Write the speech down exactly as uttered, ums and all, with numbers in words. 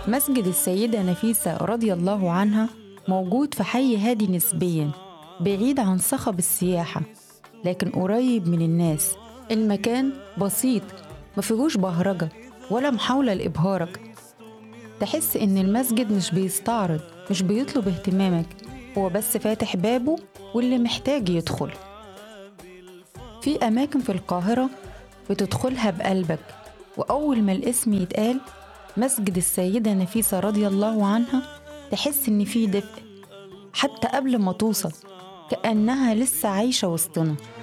مسجد السيدة نفيسة رضي الله عنها موجود في حي هادي نسبيا، بعيد عن صخب السياحة لكن قريب من الناس. المكان بسيط، مفيهوش بهرجة ولا محاولة لإبهارك. تحس إن المسجد مش بيستعرض، مش بيطلب اهتمامك، هو بس فاتح بابه واللي محتاج يدخل. في أماكن في القاهرة بتدخلها بقلبك، وأول ما الاسم يتقال مسجد السيدة نفيسة رضي الله عنها تحس إن في دفء حتى قبل ما توصل، كأنها لسه عايشة وسطنا.